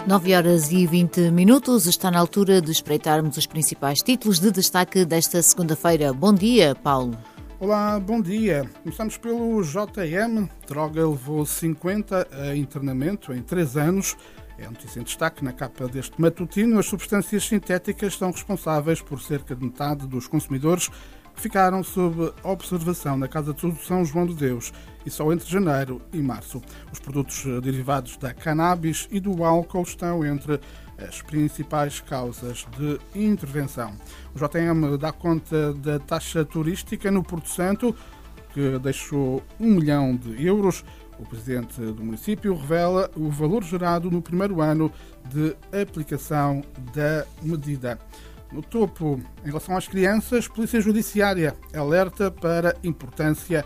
9h20, está na altura de espreitarmos os principais títulos de destaque desta segunda-feira. Bom dia, Paulo. Olá, bom dia. Começamos pelo JM. Droga levou 50 a internamento em 3 anos. É a notícia em destaque na capa deste matutino. As substâncias sintéticas são responsáveis por cerca de metade dos consumidores que ficaram sob observação na Casa de São João de Deus, e só entre janeiro e março. Os produtos derivados da cannabis e do álcool estão entre as principais causas de intervenção. O JM dá conta da taxa turística no Porto Santo, que deixou 1 milhão de euros. O presidente do município revela o valor gerado no primeiro ano de aplicação da medida. No topo, em relação às crianças, Polícia Judiciária alerta para a importância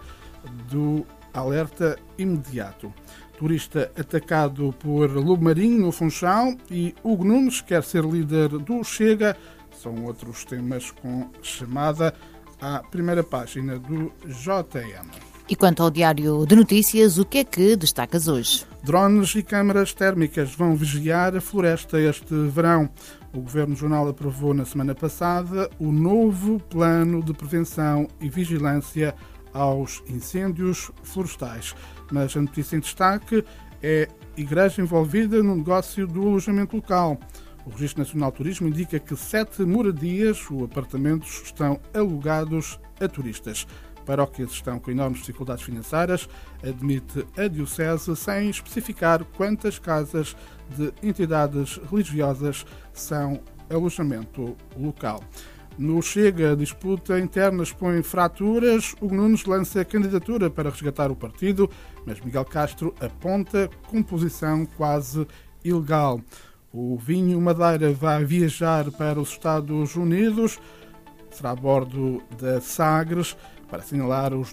do alerta imediato. Turista atacado por lobo marinho no Funchal e Hugo Nunes quer ser líder do Chega. São outros temas com chamada à primeira página do JM. E quanto ao Diário de Notícias, o que é que destacas hoje? Drones e câmaras térmicas vão vigiar a floresta este verão. O Governo Regional aprovou na semana passada o novo Plano de Prevenção e Vigilância aos Incêndios Florestais. Mas a notícia em destaque é a igreja envolvida no negócio do alojamento local. O Registro Nacional de Turismo indica que 7 moradias ou apartamentos estão alugados a turistas. Paróquias estão com enormes dificuldades financeiras, admite a Diocese, sem especificar quantas casas de entidades religiosas são alojamento local. No Chega, a disputa interna expõe fraturas. Hugo Nunes lança candidatura para resgatar o partido, mas Miguel Castro aponta composição quase ilegal. O vinho Madeira vai viajar para os Estados Unidos, será a bordo da Sagres, para assinalar os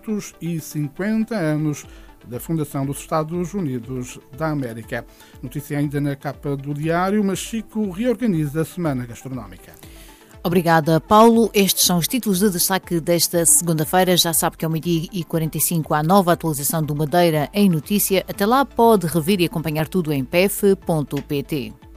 250 anos da fundação dos Estados Unidos da América. Notícia ainda na capa do diário, mas Chico reorganiza a semana gastronómica. Obrigada, Paulo. Estes são os títulos de destaque desta segunda-feira. Já sabe que ao 12h45 há nova atualização do Madeira em notícia. Até lá pode rever e acompanhar tudo em pf.pt.